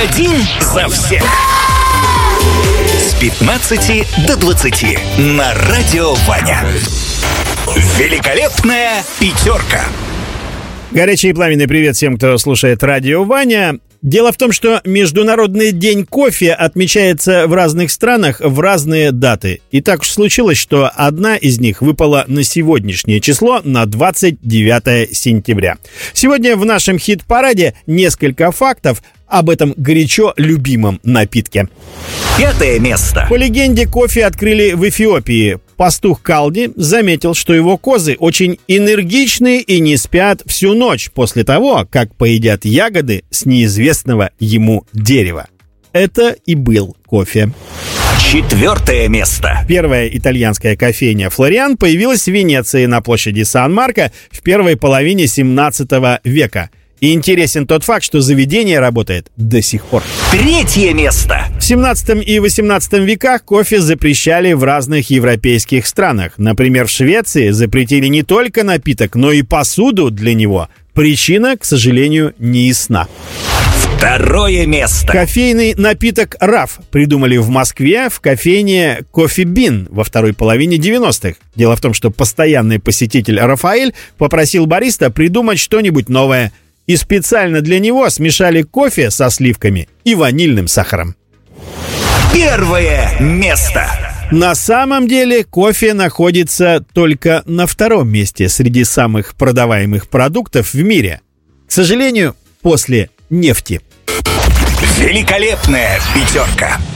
Один за всех. С 15 до 20 на Радио Ваня. Великолепная пятерка. Горячий и пламенный привет всем, кто слушает Радио Ваня. Дело в том, что Международный день кофе отмечается в разных странах в разные даты. И так уж случилось, что одна из них выпала на сегодняшнее число, на 29 сентября. Сегодня в нашем хит-параде несколько фактов об этом горячо любимом напитке. 5 место. По легенде, кофе открыли в Эфиопии. Пастух Калди заметил, что его козы очень энергичны и не спят всю ночь после того, как поедят ягоды с неизвестного ему дерева. Это и был кофе. 4 место. Первая итальянская кофейня «Флориан» появилась в Венеции на площади Сан-Марко в первой половине 17 века. И интересен тот факт, что заведение работает до сих пор. 3 место. В 17 и 18 веках кофе запрещали в разных европейских странах. Например, в Швеции запретили не только напиток, но и посуду для него. Причина, к сожалению, не ясна. 2 место. Кофейный напиток «Раф» придумали в Москве в кофейне «Кофе Бин» во второй половине 90-х. Дело в том, что постоянный посетитель Рафаэль попросил бариста придумать что-нибудь новое. И специально для него смешали кофе со сливками и ванильным сахаром. 1 место. На самом деле кофе находится только на втором месте среди самых продаваемых продуктов в мире. К сожалению, после нефти. Великолепная пятерка.